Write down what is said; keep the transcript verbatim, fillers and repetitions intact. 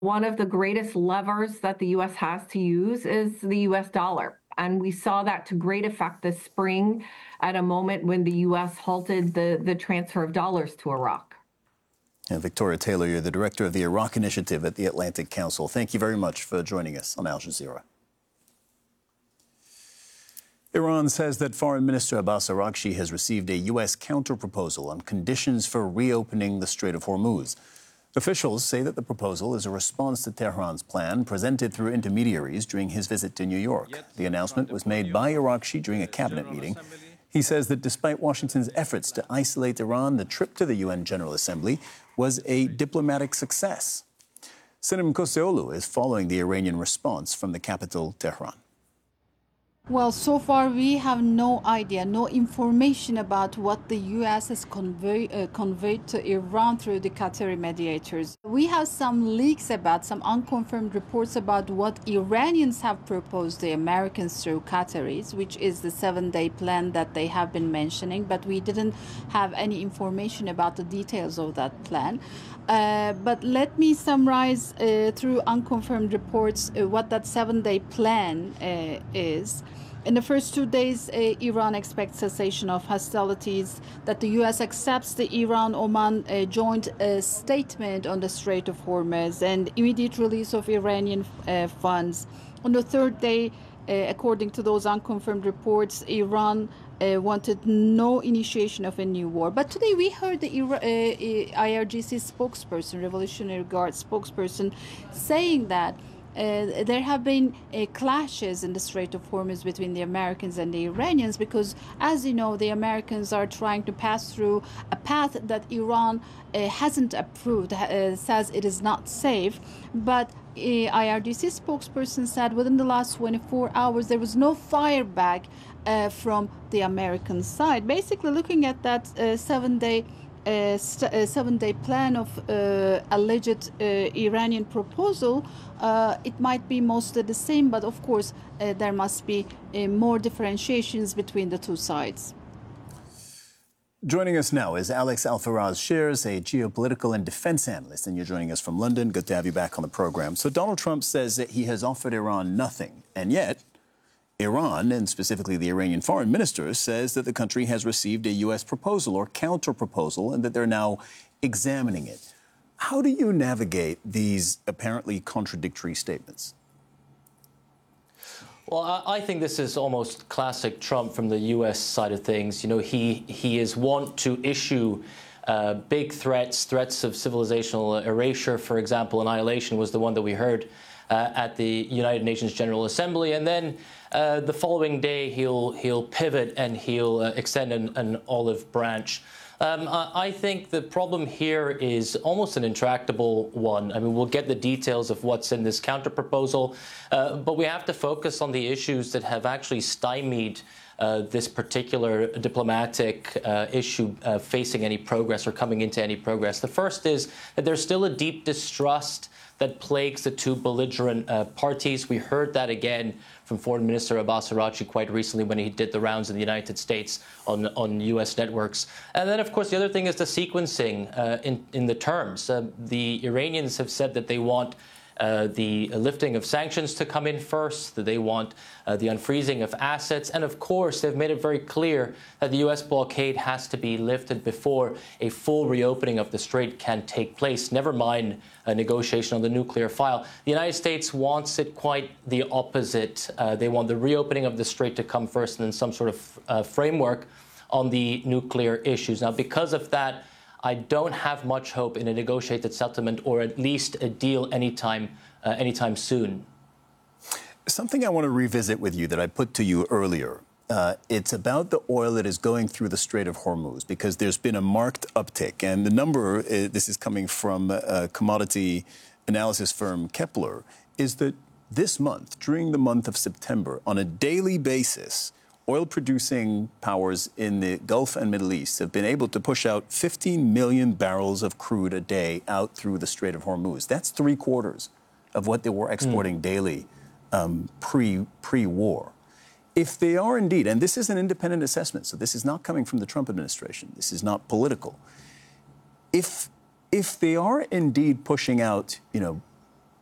One of the greatest levers that the U S has to use is the U S dollar. And we saw that to great effect this spring at a moment when the U S halted the, the transfer of dollars to Iraq. And Victoria Taylor, you're the director of the Iraq Initiative at the Atlantic Council. Thank you very much for joining us on Al Jazeera. Iran says that Foreign Minister Abbas Araghchi has received a U S counterproposal on conditions for reopening the Strait of Hormuz. Officials say that the proposal is a response to Tehran's plan presented through intermediaries during his visit to New York. The announcement was made by Araghchi during a cabinet meeting. He says that despite Washington's efforts to isolate Iran, the trip to the U N General Assembly was a diplomatic success. Sinem Koseoglu is following the Iranian response from the capital, Tehran. Well, so far we have no idea, no information about what the U S has convey, uh, conveyed to Iran through the Qatari mediators. We have some leaks about, some unconfirmed reports about what Iranians have proposed the Americans through Qataris, which is the seven-day plan that they have been mentioning, but we didn't have any information about the details of that plan. Uh, but let me summarize uh, through unconfirmed reports uh, what that seven-day plan uh, is. In the first two days, uh, Iran expects cessation of hostilities, that the U S accepts the Iran-Oman uh, joint uh, statement on the Strait of Hormuz, and immediate release of Iranian uh, funds. On the third day, uh, according to those unconfirmed reports, Iran Uh, wanted no initiation of a new war. But today we heard the uh, I R G C spokesperson, Revolutionary Guard spokesperson, saying that uh, there have been uh, clashes in the Strait of Hormuz between the Americans and the Iranians because, as you know, the Americans are trying to pass through a path that Iran uh, hasn't approved, uh, says it is not safe. But uh, I R G C spokesperson said within the last twenty-four hours there was no fire back Uh, from the American side. Basically, looking at that uh, seven-day uh, st- uh, seven-day plan of uh, alleged uh, Iranian proposal, uh, it might be mostly the same, but of course uh, there must be uh, more differentiations between the two sides. Joining us now is Alex Alfaraz Shears, a geopolitical and defense analyst, and you're joining us from London. Good to have you back on the program. So Donald Trump says that he has offered Iran nothing, and yet Iran, and specifically the Iranian foreign minister, says that the country has received a U S proposal or counter-proposal and that they're now examining it. How do you navigate these apparently contradictory statements? Well, I think this is almost classic Trump from the U S side of things. You know, he, he is wont to issue uh, big threats, threats of civilizational erasure, for example. Annihilation was the one that we heard uh, at the United Nations General Assembly. And then Uh, the following day, he'll he'll pivot and he'll uh, extend an, an olive branch. Um, I, I think the problem here is almost an intractable one. I mean, we'll get the details of what's in this counterproposal, uh, but we have to focus on the issues that have actually stymied uh, this particular diplomatic uh, issue uh, facing any progress or coming into any progress. The first is that there's still a deep distrust that plagues the two belligerent uh, parties. We heard that again from Foreign Minister Abbas Araghchi quite recently when he did the rounds in the United States on, on U S networks. And then, of course, the other thing is the sequencing uh, in, in the terms. Uh, the Iranians have said that they want Uh, the lifting of sanctions to come in first, that they want uh, the unfreezing of assets, and of course they've made it very clear that the U S blockade has to be lifted before a full reopening of the strait can take place, never mind a negotiation on the nuclear file. The United States wants it quite the opposite. Uh, they want the reopening of the strait to come first and then some sort of uh, framework on the nuclear issues. Now, because of that, I don't have much hope in a negotiated settlement or at least a deal anytime, uh, anytime soon. Something I want to revisit with you that I put to you earlier. Uh, it's about the oil that is going through the Strait of Hormuz, because there's been a marked uptick. And the number, uh, this is coming from a commodity analysis firm Kepler, is that this month, during the month of September, on a daily basis, oil-producing powers in the Gulf and Middle East have been able to push out fifteen million barrels of crude a day out through the Strait of Hormuz. That's three quarters of what they were exporting mm. daily um, pre, pre-war. If they are indeed, and this is an independent assessment, so this is not coming from the Trump administration, this is not political. If, if they are indeed pushing out, you know,